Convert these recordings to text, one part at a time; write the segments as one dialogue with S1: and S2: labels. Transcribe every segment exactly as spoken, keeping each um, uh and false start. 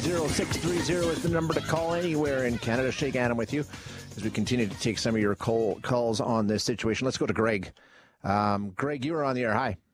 S1: zero six three zero is the number to call anywhere in Canada. Shay Gannon with you as we continue to take some of your call, calls on this situation. Let's go to Greg. Um, Greg, you are on the air. Hi.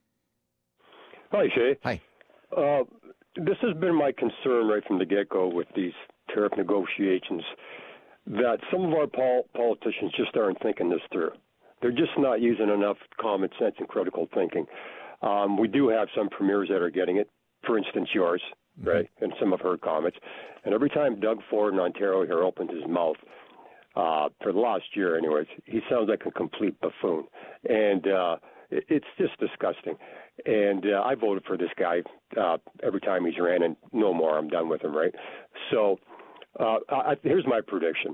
S2: Hi, Shay.
S1: Hi.
S2: Uh, this has been my concern right from the get-go with these tariff negotiations, that some of our pol- politicians just aren't thinking this through. They're just not using enough common sense and critical thinking. Um, we do have some premiers that are getting it, for instance, yours, mm-hmm. right, and some of her comments. And every time Doug Ford in Ontario here opens his mouth, uh, for the last year anyways, he sounds like a complete buffoon. And uh, it, it's just disgusting. And uh, I voted for this guy uh, every time he's ran, and no more. I'm done with him, right? So uh, I, here's my prediction.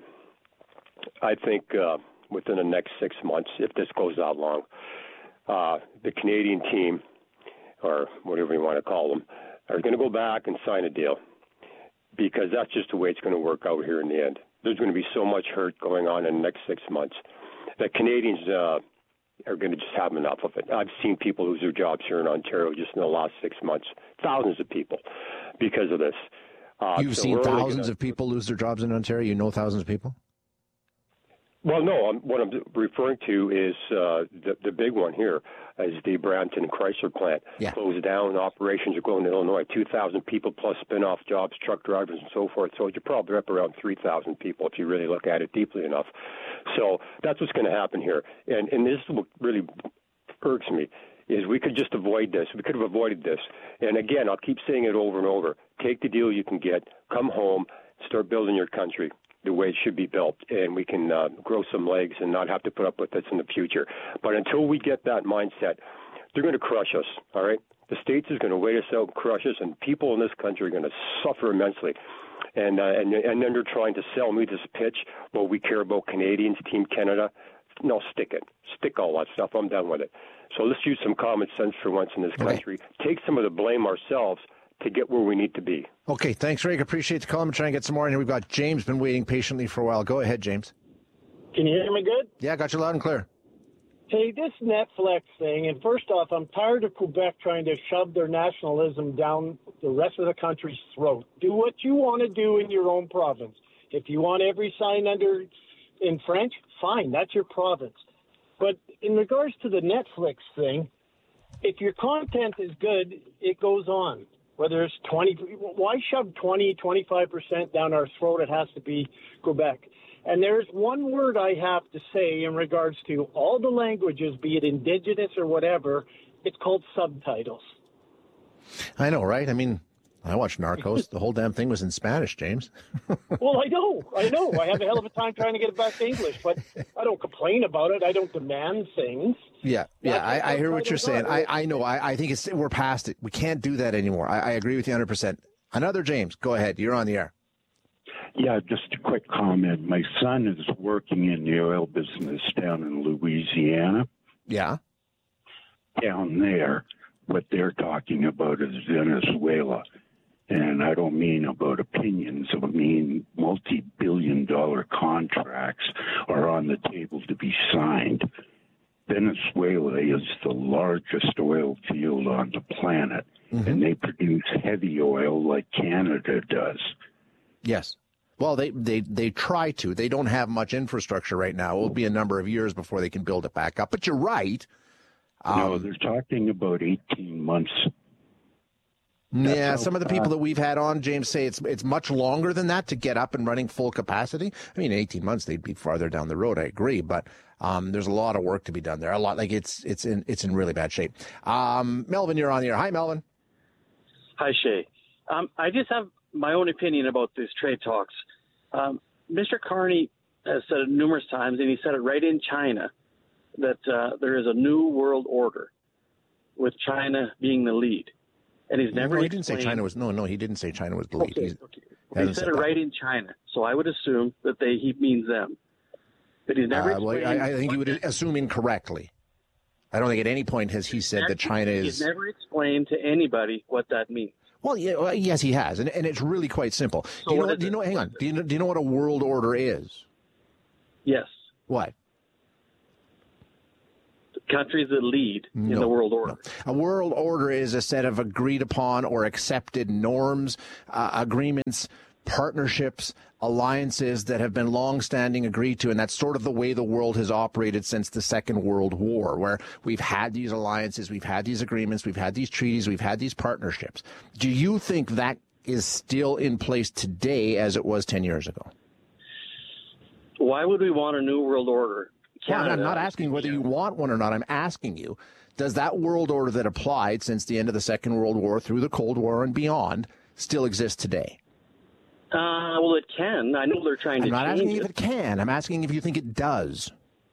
S2: I think uh, within the next six months, if this goes out long, uh, the Canadian team, or whatever you want to call them, are going to go back and sign a deal, because that's just the way it's going to work out here in the end. There's going to be so much hurt going on in the next six months that Canadians uh, are going to just have enough of it. I've seen people lose their jobs here in Ontario just in the last six months, thousands of people, because of this. Uh,
S1: You've
S2: so
S1: seen thousands
S2: gonna,
S1: of people lose their jobs in Ontario? You know thousands of people?
S2: Well, no, I'm, what I'm referring to is uh, the, the big one here is the Brampton Chrysler plant.
S1: Yeah.
S2: Closed down, operations are going to Illinois, two thousand people plus spin-off jobs, truck drivers and so forth. So you're probably up around three thousand people if you really look at it deeply enough. So that's what's going to happen here. And, and this is what really irks me, is we could just avoid this. We could have avoided this. And again, I'll keep saying it over and over. Take the deal you can get, come home, start building your country the way it should be built, and we can uh, grow some legs and not have to put up with this in the future. But until we get that mindset, they're going to crush us, all right? The States is going to wait us out and crush us, and people in this country are going to suffer immensely. And, uh, and, and then they're trying to sell me this pitch, well, we care about Canadians, Team Canada. No, stick it. Stick all that stuff. I'm done with it. So let's use some common sense for once in this country. Okay. Take some of the blame ourselves to get where we need to be.
S1: Okay, thanks, Rick. Appreciate the call. I'm trying to get some more in here. We've got James been waiting patiently for a while. Go ahead, James.
S3: Can you hear me good?
S1: Yeah, got you loud and clear.
S3: Hey, this Netflix thing, and first off, I'm tired of Quebec trying to shove their nationalism down the rest of the country's throat. Do what you want to do in your own province. If you want every sign under in French, fine, that's your province. But in regards to the Netflix thing, if your content is good, it goes on. Whether it's twenty, why shove twenty, twenty-five percent down our throat? It has to be Quebec. And there's one word I have to say in regards to all the languages, be it Indigenous or whatever, it's called subtitles.
S1: I know, right? I mean, I watched Narcos. The whole damn thing was in Spanish, James.
S3: Well, I know. I know. I have a hell of a time trying to get it back to English, but I don't complain about it. I don't demand things.
S1: Yeah, yeah, I, I hear what you're saying. I, I know. I, I think it's we're past it. We can't do that anymore. I, I agree with you one hundred percent. Another James, go ahead. You're on the air.
S4: Yeah, just a quick comment. My son is working in the oil business down in Louisiana.
S1: Yeah.
S4: Down there, what they're talking about is Venezuela. And I don't mean about opinions. I mean multi-billion dollar contracts are on the table to be signed. Venezuela is the largest oil field on the planet, mm-hmm. and they produce heavy oil like Canada does.
S1: Yes. Well, they, they, they try to. They don't have much infrastructure right now. It will be a number of years before they can build it back up. But you're right. Um,
S4: no, they're talking about eighteen months.
S1: That's yeah, some of the people that we've had on, James, say it's it's much longer than that to get up and running full capacity. I mean, eighteen months, they'd be farther down the road. I agree, but um, there's a lot of work to be done there. A lot, like it's it's in it's in really bad shape. Um, Melvin, you're on the air. Hi, Melvin.
S5: Hi, Shay. Um, I just have my own opinion about these trade talks. Um, Mister Carney has said it numerous times, and he said it right in China, that uh, there is a new world order with China being the lead. And he's never.
S1: No, he didn't say China was. No, no, he didn't say China was the lead.
S5: Okay, okay. He said it right in China, so I would assume that they he means them. But he's never.
S1: Uh, well, I, I think he would assume incorrectly. I don't think at any point has he said
S5: never,
S1: that China is.
S5: He's never explained to anybody what that means.
S1: Well, yeah, well, yes, he has, and and it's really quite simple.
S5: So
S1: do you know?
S5: what
S1: Do you know? Hang on. Do you know? Do you know what a world order is?
S5: Yes.
S1: What?
S5: countries that lead
S1: no,
S5: in the world order.
S1: No. A world order is a set of agreed upon or accepted norms, uh, agreements, partnerships, alliances that have been long-standing, agreed to, and that's sort of the way the world has operated since the Second World War, where we've had these alliances, we've had these agreements, we've had these treaties, we've had these partnerships. Do you think that is still in place today as it was ten years ago?
S5: Why would we want a new world order?
S1: Well, I'm not asking whether
S5: yeah.
S1: you want one or not. I'm asking you, does that world order that applied since the end of the Second World War through the Cold War and beyond still exist today?
S5: Uh, well, it can. I know they're trying
S1: I'm
S5: to
S1: not
S5: change
S1: asking
S5: it.
S1: if it can. I'm asking if you think it does.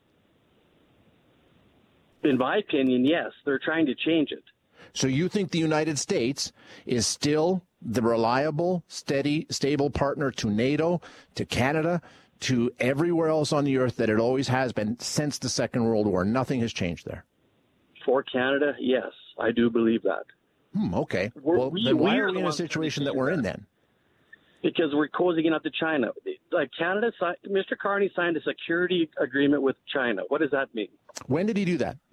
S5: In my opinion, yes. They're trying to change it.
S1: So you think the United States is still the reliable, steady, stable partner to NATO, to Canada, to everywhere else on the earth that it always has been since the Second World War? Nothing has changed there.
S5: For Canada, yes. I do believe that.
S1: Hmm, okay.
S5: We're,
S1: well,
S5: we,
S1: then why
S5: are
S1: are we in a situation that we're in then?
S5: Because we're cozying up to China. Like Canada, Mister Carney signed a security agreement with China. What does that mean?
S1: When did he do that?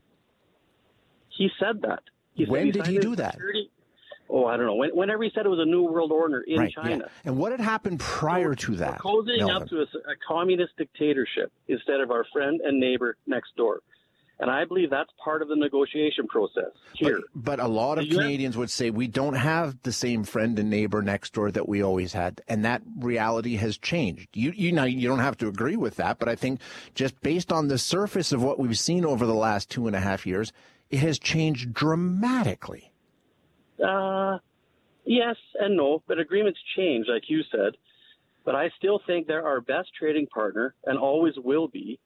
S5: He said that. He
S1: when
S5: said he
S1: did he do that?
S5: Security. Oh, I don't know. When, whenever he said it was a new world order in
S1: right,
S5: China.
S1: Yeah. And what had happened prior
S5: we're,
S1: to that?
S5: We're cozying
S1: Melvin?
S5: up to a, a communist dictatorship instead of our friend and neighbor next door. And I believe that's part of the negotiation process here.
S1: But, but a lot of Canadians would say we don't have the same friend and neighbor next door that we always had, and that reality has changed. You you know you don't have to agree with that, but I think just based on the surface of what we've seen over the last two and a half years, it has changed dramatically.
S5: Uh, yes and no, but agreements change, like you said. But I still think they're our best trading partner and always will be,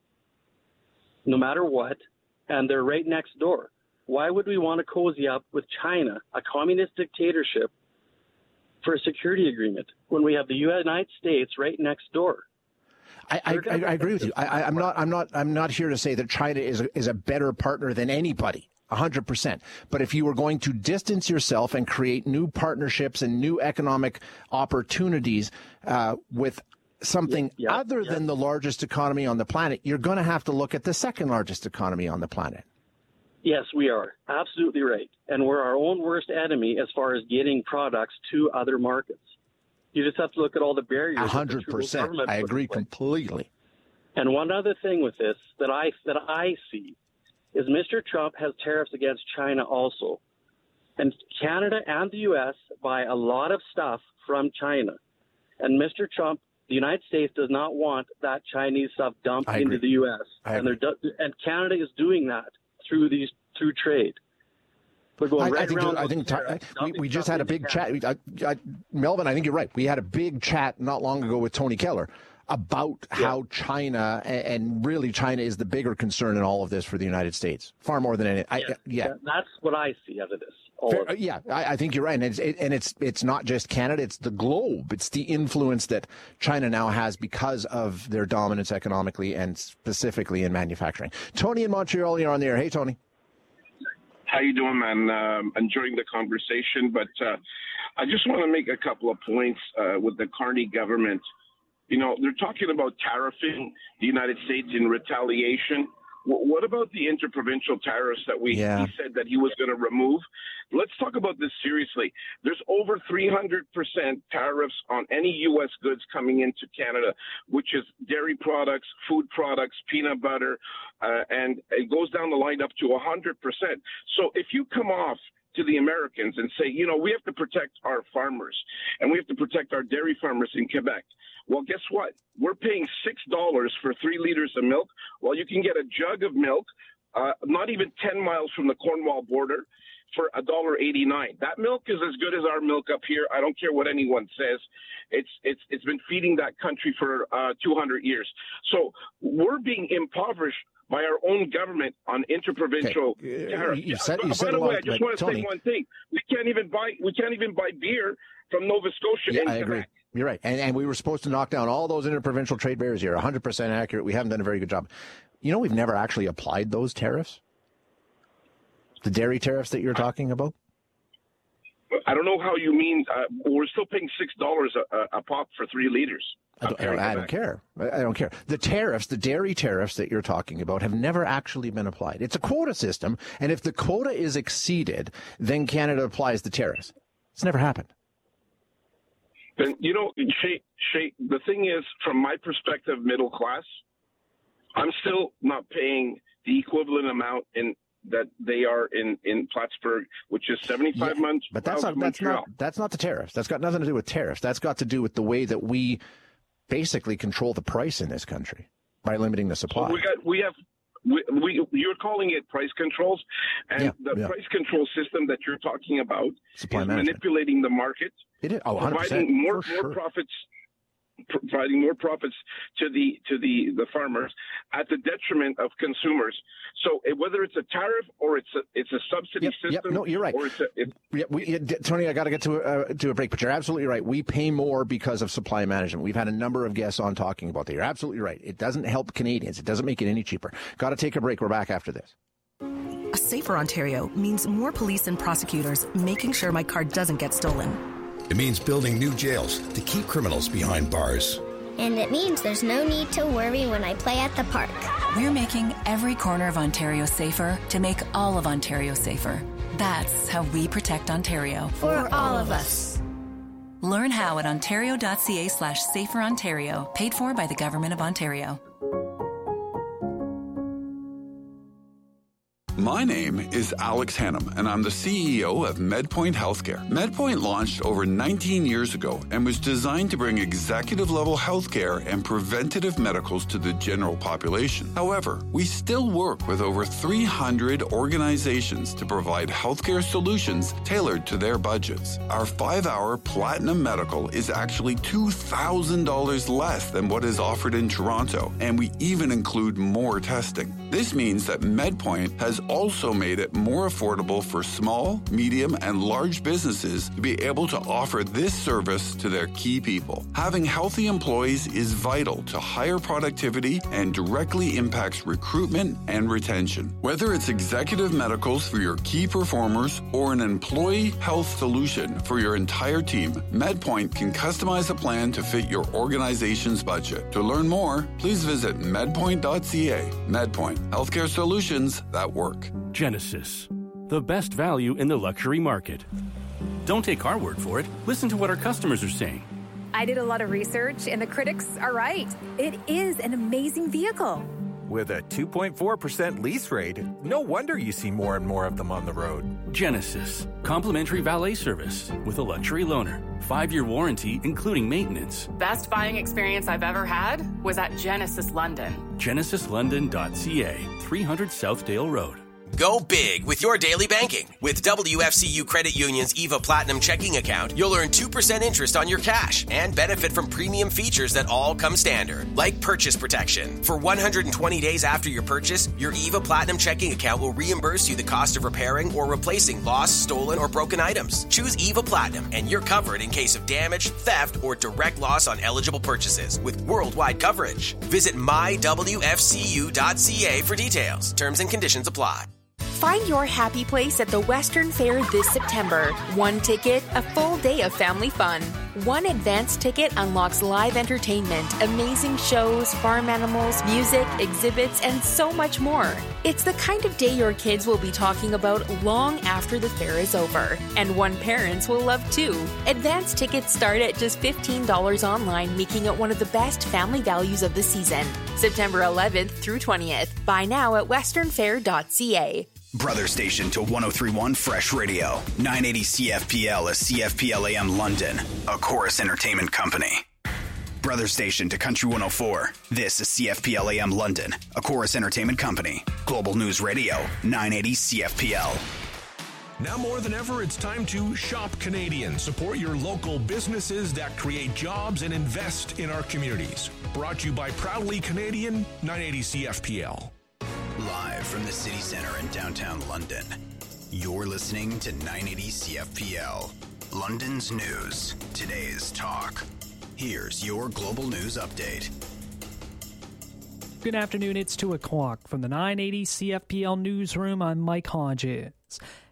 S5: no matter what. And they're right next door. Why would we want to cozy up with China, a communist dictatorship, for a security agreement when we have the United States right next door?
S1: I, I, I, I agree with you. I, I'm not. I'm not. I'm not here to say that China is a, is a better partner than anybody. A hundred percent. But if you were going to distance yourself and create new partnerships and new economic opportunities uh, with something
S5: yeah,
S1: other
S5: yeah.
S1: than the largest economy on the planet, you're going to have to look at the second largest economy on the planet.
S5: Yes, we are. Absolutely right. And we're our own worst enemy as far as getting products to other markets. You just have to look at all the barriers.
S1: A hundred percent. I agree completely.
S5: And one other thing with this that I that I see is Mister Trump has tariffs against China also. And Canada and the U S buy a lot of stuff from China. And Mister Trump, the United States does not want that Chinese stuff dumped
S1: I
S5: into
S1: agree.
S5: the U S
S1: I
S5: and they're and Canada is doing that through these through trade. We're going
S1: I,
S5: right
S1: I think,
S5: around
S1: I think
S5: tariffs,
S1: we, we just had a big chat. I, I, Melvin, I think you're right. We had a big chat not long ago with Tony Keller about yeah. how China and, and really China is the bigger concern in all of this for the United States, far more than any. I,
S5: yeah.
S1: yeah,
S5: that's what I see out of this.
S1: Fair, yeah, I, I think you're right, and it's it, and it's it's not just Canada; it's the globe. It's the influence that China now has because of their dominance economically and specifically in manufacturing. Tony in Montreal, you're on the air. Hey, Tony.
S6: How you doing, man? Um, enjoying the conversation, but uh, I just want to make a couple of points uh, with the Carney government. You know, they're talking about tariffing the United States in retaliation. W- what about the interprovincial tariffs that we
S1: yeah.
S6: he said that he was going to remove? Let's talk about this seriously. There's over three hundred percent tariffs on any U S goods coming into Canada, which is dairy products, food products, peanut butter, uh, and it goes down the line up to one hundred percent. So if you come off to the Americans and say, you know, we have to protect our farmers and we have to protect our dairy farmers in Quebec. Well, guess what? We're paying six dollars for three liters of milk. Well, you can get a jug of milk, uh, not even ten miles from the Cornwall border, for one dollar eighty-nine. That milk is as good as our milk up here. I don't care what anyone says. It's it's it's been feeding that country for uh, two hundred years. So we're being impoverished by our own government on interprovincial
S1: okay.
S6: tariffs.
S1: You said, you said
S6: by the way,
S1: lot,
S6: I just
S1: like,
S6: want to
S1: Tony,
S6: say one thing: we can't even buy we can't even buy beer from Nova Scotia.
S1: Yeah,
S6: in
S1: I
S6: Quebec.
S1: agree. You're right, and and we were supposed to knock down all those interprovincial trade barriers here. one hundred percent accurate. We haven't done a very good job. You know, we've never actually applied those tariffs, the dairy tariffs that you're talking about.
S6: I don't know how you mean. Uh, we're still paying six dollars a, a pop for three liters.
S1: I don't, I don't, I don't care. I don't care. The tariffs, the dairy tariffs that you're talking about, have never actually been applied. It's a quota system, and if the quota is exceeded, then Canada applies the tariffs. It's never happened.
S6: Then, you know, Shay, Shay, the thing is, from my perspective, middle class, I'm still not paying the equivalent amount in that they are in, in Plattsburgh, which is seventy-five yeah, months.
S1: But that's not that's not that's not the tariffs. That's got nothing to do with tariffs. That's got to do with the way that we basically control the price in this country by limiting the supply.
S6: So we got we have we, we you're calling it price controls, and
S1: yeah,
S6: the
S1: yeah.
S6: price control system that you're talking about
S1: supply
S6: is
S1: management.
S6: manipulating the market,
S1: it is. Oh, one hundred percent.
S6: providing more
S1: For
S6: more
S1: sure.
S6: profits. providing more profits to the to the, the farmers at the detriment of consumers. So whether it's a tariff or it's a it's a subsidy
S1: yep,
S6: system,
S1: yep. No, you're right.
S6: Or it's a, it,
S1: yeah, we, Tony, I got to get to a, to a break, but you're absolutely right. We pay more because of supply management. We've had a number of guests on talking about that. You're absolutely right. It doesn't help Canadians. It doesn't make it any cheaper. Got to take a break. We're back after this.
S7: A safer Ontario means more police and prosecutors making sure my car doesn't get stolen.
S8: It means building new jails to keep criminals behind bars.
S9: And it means there's no need to worry when I play at the park.
S10: We're making every corner of Ontario safer to make all of Ontario safer. That's how we protect Ontario.
S9: For, For all of us.
S10: Learn how at ontario.ca slash safer Ontario. Paid for by the Government of Ontario.
S11: My name is Alex Hannum, and I'm the C E O of MedPoint Healthcare. MedPoint launched over nineteen years ago and was designed to bring executive-level healthcare and preventative medicals to the general population. However, we still work with over three hundred organizations to provide healthcare solutions tailored to their budgets. Our five-hour Platinum Medical is actually two thousand dollars less than what is offered in Toronto, and we even include more testing. This means that MedPoint has also made it more affordable for small, medium, and large businesses to be able to offer this service to their key people. Having healthy employees is vital to higher productivity and directly impacts recruitment and retention. Whether it's executive medicals for your key performers or an employee health solution for your entire team, MedPoint can customize a plan to fit your organization's budget. To learn more, please visit medpoint dot c a. MedPoint, healthcare solutions that work.
S12: Genesis, the best value in the luxury market. Don't take our word for it. Listen to what our customers are saying.
S13: I did a lot of research, and the critics are right. It is an amazing vehicle.
S14: With a two point four percent lease rate, no wonder you see more and more of them on the road.
S12: Genesis, complimentary valet service with a luxury loaner. Five-year warranty, including maintenance.
S15: Best buying experience I've ever had was at Genesis London.
S12: genesis london dot c a, three hundred Southdale Road.
S16: Go big with your daily banking. With W F C U Credit Union's EVA Platinum checking account, you'll earn two percent interest on your cash and benefit from premium features that all come standard, like purchase protection. For one hundred twenty days after your purchase, your EVA Platinum checking account will reimburse you the cost of repairing or replacing lost, stolen, or broken items. Choose EVA Platinum, and you're covered in case of damage, theft, or direct loss on eligible purchases with worldwide coverage. Visit my w f c u dot c a for details. Terms and conditions apply.
S17: Find your happy place at the Western Fair this September. One ticket, a full day of family fun. One advance ticket unlocks live entertainment, amazing shows, farm animals, music, exhibits, and so much more. It's the kind of day your kids will be talking about long after the fair is over. And one parents will love too. Advance tickets start at just fifteen dollars online, making it one of the best family values of the season. September eleventh through twentieth. Buy now at western fair dot c a.
S18: Brother station to one oh three point one Fresh Radio. nine eighty C F P L is C F P L A M London, a Chorus Entertainment company. Brother station to Country one oh four. This is C F P L A M London, a Chorus Entertainment company. Global News Radio, nine eighty C F P L.
S19: Now more than ever, it's time to shop Canadian. Support your local businesses that create jobs and invest in our communities. Brought to you by Proudly Canadian, nine eighty C F P L.
S18: Live from the City Centre in downtown London, you're listening to nine eighty C F P L. London's news, today's talk. Here's your global news update.
S20: Good afternoon, it's two o'clock. From the nine eighty C F P L newsroom, I'm Mike Hodges.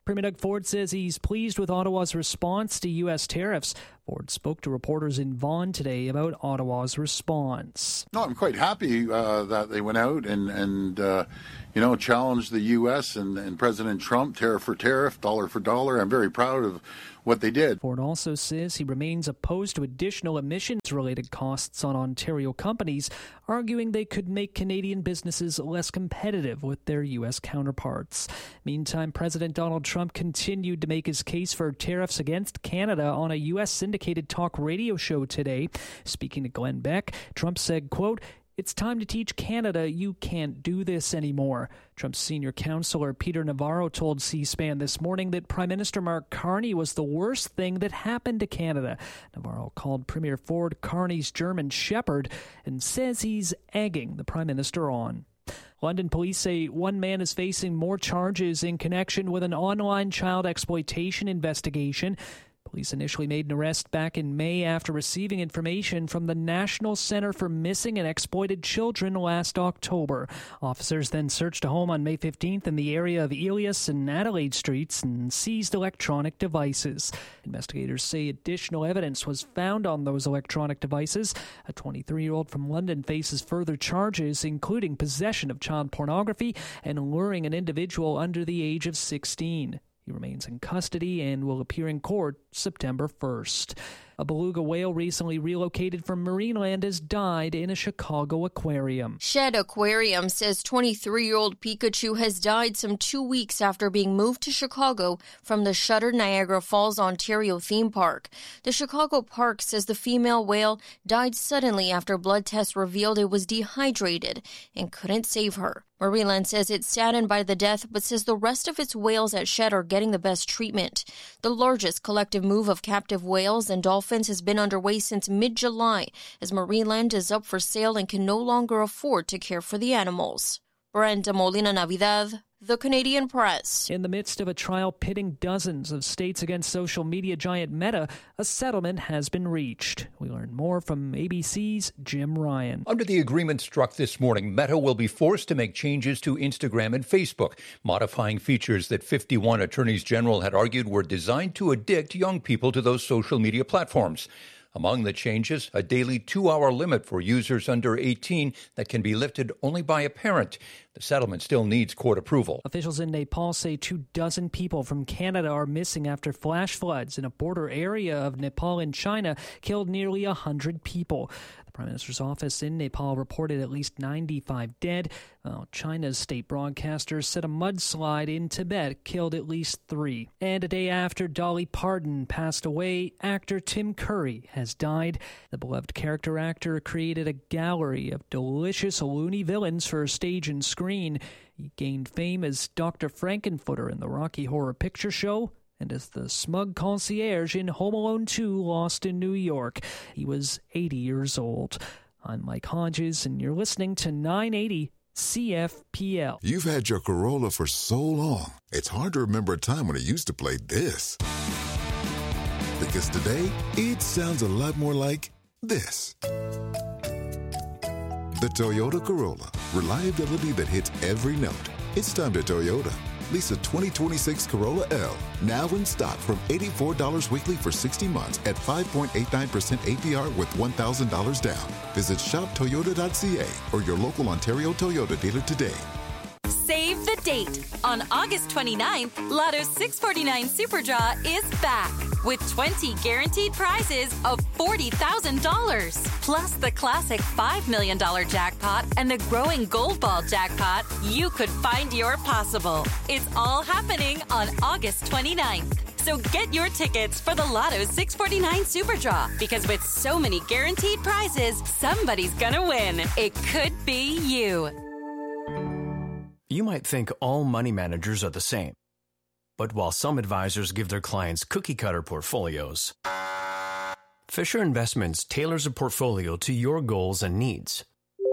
S20: Premier Doug Ford says he's pleased with Ottawa's response to U S tariffs. Ford spoke to reporters in Vaughan today about Ottawa's response.
S21: No, I'm quite happy uh, that they went out and, and uh, you know, challenged the U S and, and President Trump, tariff for tariff, dollar for dollar. I'm very proud of what they did.
S20: Ford also says he remains opposed to additional emissions-related costs on Ontario companies, arguing they could make Canadian businesses less competitive with their U S counterparts. Meantime, President Donald Trump continued to make his case for tariffs against Canada on a U S syndicated talk radio show today. Speaking to Glenn Beck, Trump said, quote, "It's time to teach Canada you can't do this anymore." Trump's senior counselor Peter Navarro told C-SPAN this morning that Prime Minister Mark Carney was the worst thing that happened to Canada. Navarro called Premier Ford Carney's German shepherd and says he's egging the Prime Minister on. London police say one man is facing more charges in connection with an online child exploitation investigation. Police initially made an arrest back in May after receiving information from the National Center for Missing and Exploited Children last October. Officers then searched a home on May fifteenth in the area of Elias and Adelaide Streets and seized electronic devices. Investigators say additional evidence was found on those electronic devices. A twenty-three-year-old from London faces further charges, including possession of child pornography and luring an individual under the age of sixteen. He remains in custody and will appear in court September first. A beluga whale recently relocated from Marineland has died in a Chicago aquarium.
S22: Shed Aquarium says twenty-three-year-old Pikachu has died some two weeks after being moved to Chicago from the shuttered Niagara Falls, Ontario theme park. The Chicago park says the female whale died suddenly after blood tests revealed it was dehydrated and couldn't save her. Marineland says it's saddened by the death, but says the rest of its whales at Shed are getting the best treatment. The largest collective move of captive whales and dolphins has been underway since mid-July, as Marineland is up for sale and can no longer afford to care for the animals. Brenda Molina Navidad, The Canadian Press.
S20: In the midst of a trial pitting dozens of states against social media giant Meta, a settlement has been reached. We learn more from A B C's Jim Ryan.
S23: Under the agreement struck this morning, Meta will be forced to make changes to Instagram and Facebook, modifying features that fifty-one attorneys general had argued were designed to addict young people to those social media platforms. Among the changes, a daily two-hour limit for users under eighteen that can be lifted only by a parent. The settlement still needs court approval.
S20: Officials in Nepal say two dozen people from Canada are missing after flash floods in a border area of Nepal and China killed nearly one hundred people. The Prime Minister's office in Nepal reported at least ninety-five dead. Well, China's state broadcaster said a mudslide in Tibet killed at least three. And a day after Dolly Parton passed away, actor Tim Curry has died. The beloved character actor created a gallery of delicious loony villains for stage and screen. He gained fame as Doctor Frankenfooter in the Rocky Horror Picture Show and as the smug concierge in Home Alone two, Lost in New York. He was eighty years old. I'm Mike Hodges, and you're listening to nine eighty C F P L.
S24: You've had your Corolla for so long, it's hard to remember a time when it used to play this. Because today, it sounds a lot more like this. The Toyota Corolla. Reliability that hits every note. It's time to Toyota. Lease a twenty twenty-six Corolla L. Now in stock from eighty-four dollars weekly for sixty months at five point eight nine percent A P R with one thousand dollars down. Visit shop toyota dot c a or your local Ontario Toyota dealer today.
S25: Save the date. On August twenty-ninth, Lotto's six forty-nine Super Draw is back with twenty guaranteed prizes of forty thousand dollars. Plus the classic five million dollars jackpot and the growing Gold Ball jackpot. You could find your possible. It's all happening on August twenty-ninth. So get your tickets for the Lotto's six forty-nine Super Draw, because with so many guaranteed prizes, somebody's gonna win. It could be you.
S26: You might think all money managers are the same. But while some advisors give their clients cookie-cutter portfolios, Fisher Investments tailors a portfolio to your goals and needs.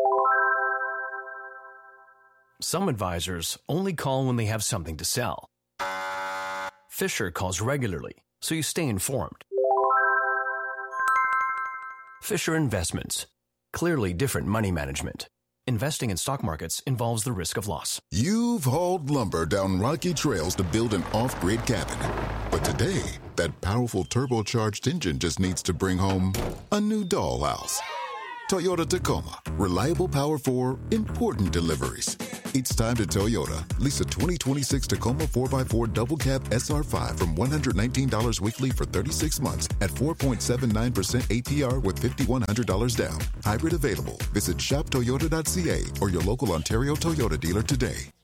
S26: Some advisors only call when they have something to sell. Fisher calls regularly, so you stay informed. Fisher Investments. Clearly different money management. Investing in stock markets involves the risk of loss.
S24: You've hauled lumber down rocky trails to build an off-grid cabin. But today, that powerful turbocharged engine just needs to bring home a new dollhouse. Toyota Tacoma. Reliable power for important deliveries. It's time to Toyota. Lease a twenty twenty-six Tacoma four by four double cab S R five from one hundred nineteen dollars weekly for thirty-six months at four point seven nine percent A P R with five thousand one hundred dollars down. Hybrid available. Visit shop toyota dot c a or your local Ontario Toyota dealer today.